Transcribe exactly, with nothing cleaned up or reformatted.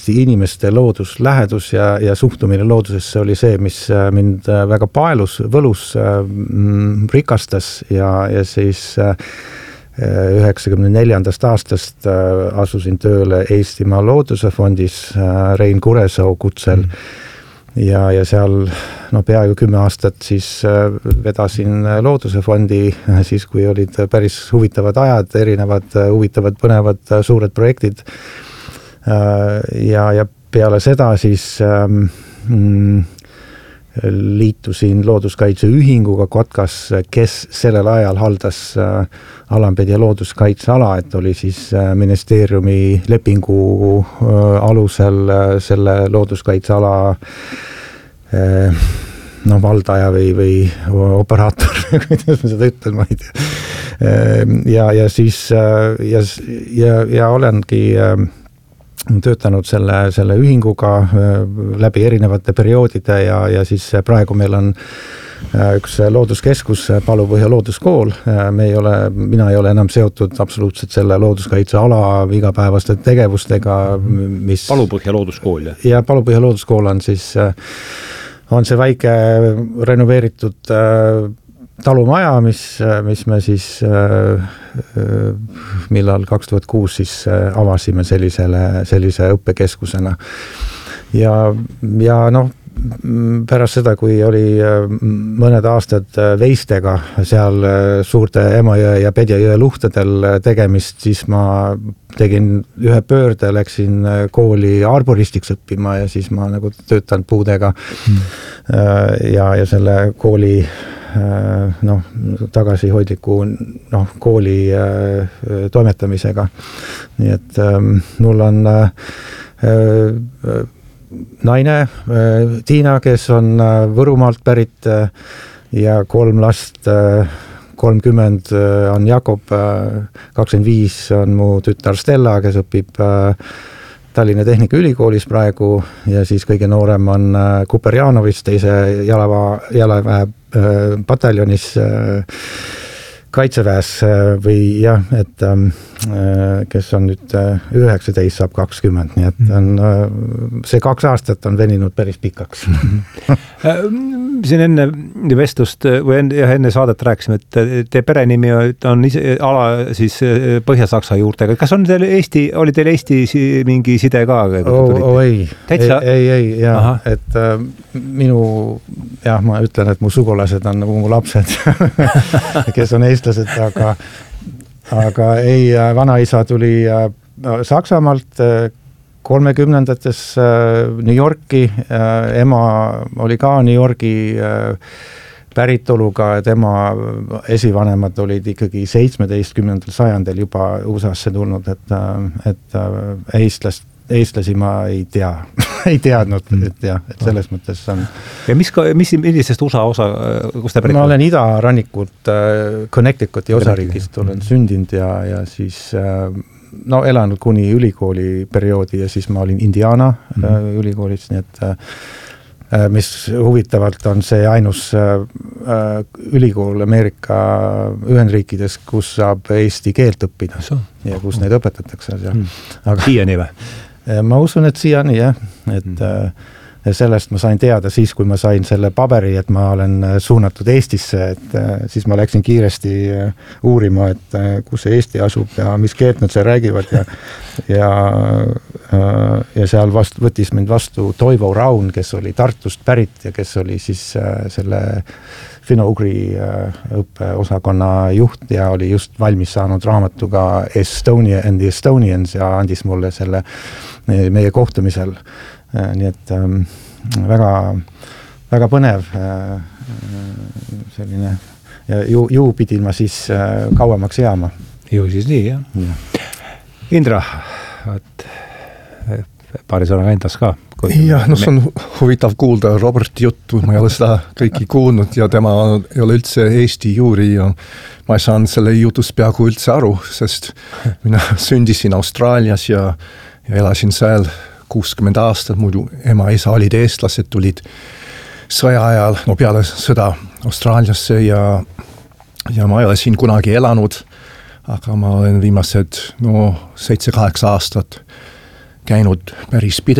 inimeste looduslähedus ja, ja suhtumine loodusesse oli see, mis mind väga paelus, võlus, rikastas ja, ja siis üheksakümne neljandast aastast asusin tööle Eestimaa Looduse fondis Rein Kuresau kutsel mm. ja, ja seal no, peaaegu kümme aastat siis vedasin Looduse fondi, siis kui olid päris huvitavad ajad, erinevad huvitavad, põnevad, suured projektid. Ja, ja peale seda siis ähm, liitusin Looduskaitseühinguga Kotkas, kes sellel ajal haldas äh, Alampedja looduskaitseala, et oli siis äh, ministeeriumi lepingu äh, alusel äh, selle looduskaitseala äh, no, valdaja või, või operaator, kuidas ma seda ütlen, ma ei tea. Äh, ja, ja siis äh, ja, ja, ja olengi äh, töötanud selle, selle ühinguga läbi erinevate perioodide ja, ja siis praegu meil on üks looduskeskus, Palupõhja looduskool. Me ei ole, mina ei ole enam seotud absoluutselt selle looduskaitseala igapäevaste tegevustega, mis... Palupõhja looduskool, jah? Ja Palupõhja looduskool on siis, on see väike renoveeritud talumaja, mis, mis me siis millal kaks tuhat kuus siis avasime sellisele, sellise õppekeskusena. Ja, ja noh, pärast seda, kui oli mõned aastad veistega seal suurte Emajõe ja Pedjajõe luhtedel tegemist, siis ma tegin ühe pöörde, läksin kooli arboristiks õppima ja siis ma nagu töötan puudega mm. ja, ja selle kooli noh, tagasihoidliku noh, kooli toimetamisega. Nii et mul on naine Tiina, kes on Võrumaalt pärit ja kolm last, kolmkümmend on Jakob, kakskümmend viis on mu tütar Stella, kes õpib Tallinna Tehnikaülikoolis praegu ja siis kõige noorem on Kuperjanovis teise jalaväe, jalaväe pataljonis kaitseväes või jah, et kes on nüüd üheksateist saab kakskümmend, nii et on, see kaks aastat on veninud päris pikaks. Siin enne vestlust või enne, jah, enne saadet rääkisime, et te perenimi on ise, ala siis Põhja-Saksa juurtega. Kas on teil Eesti, oli teil Eesti mingi side ka? Oh, oh, ei, Täitsa... ei, ei, ei, jah, et äh, minu, jah, ma ütlen, et mu sugulased on nagu mu lapsed, kes on eestlased, aga aga ei, vanaisa tuli Saksamaalt kolmekümnendates New Yorki, ema oli ka New Yorgi päritoluga, tema esivanemad olid ikkagi seitsmeteistkümnendal sajandil juba U S A-sse tulnud, et, et eestlast, eestlasi ma ei tea, ei teadnud, et jah, et selles mõttes on... Ja mis, mis millisest U S A osa, kus te pärit? Ma olen idarannikult Connecticuti osariigist, olen sündinud ja, ja siis no elanud kuni ülikooli perioodi ja siis ma olin Indiana mm. ülikoolis, nii et mis huvitavalt on see ainus ülikool Ameerika Ühendriikides, kus saab eesti keelt õppida so. Ja kus neid õpetatakse. Mm. Aga siiani või? Ma usun, et siiani jah, et mm. sellest ma sain teada siis, kui ma sain selle paberi, et ma olen suunatud Eestisse, et siis ma läksin kiiresti uurima, et kus see Eesti asub ja mis keelt nad seal räägivad ja, ja, ja seal vast, võttis mind vastu Toivo Raun, kes oli Tartust pärit ja kes oli siis selle Fino-Ugri õppeosakonna juht ja oli just valmis saanud raamatuga Estonia and the Estonians ja andis mulle selle meie kohtumisel. Nii et ähm, väga, väga põnev äh, selline ja ju, ju pidin ma siis äh, kauemaks jääma. Ju siis nii, jah. Ja. Indra, et paari sõnaga endas ka. Jah, no see on huvitav kuulda Roberti juttu, ma ei ole seda kõiki kuulnud ja tema ei ole üldse Eesti juuri ja ma ei saan selle jutust peaaegu üldse aru, sest mina sündisin Austraalias ja, ja elasin seal kuuskümmend aastat, muidu ema ja isa olid eestlased, tulid sõja ajal, no peale sõda Austraaliasse ja, ja ma ei ole siin kunagi elanud, aga ma olen viimased no seitse-kaheksa aastat käinud päris pidevalt